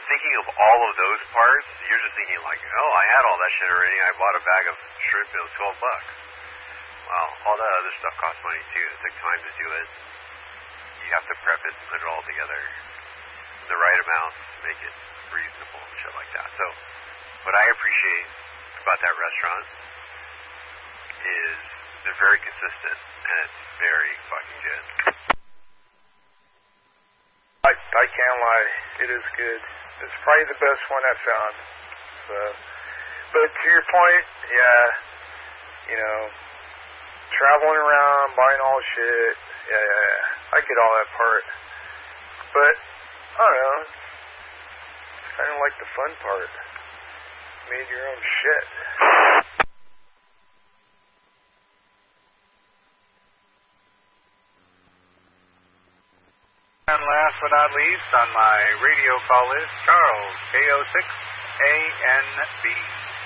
thinking of all of those parts, you're just thinking like, oh, I had all that shit already. I bought a bag of shrimp. It was $12. Well, all that other stuff costs money too. It took time to do it. You have to prep it and put it all together in the right amount to make it reasonable and shit like that. So, what I appreciate about that restaurant is they're very consistent and it's very fucking good. I can't lie, it is good. It's probably the best one I found. So, but to your point, yeah, you know, traveling around, buying all shit, yeah, I get all that part. But, I don't know, it's kind of like the fun part. Made your own shit. And last but not least, on my radio call list, Charles, KO6ANB.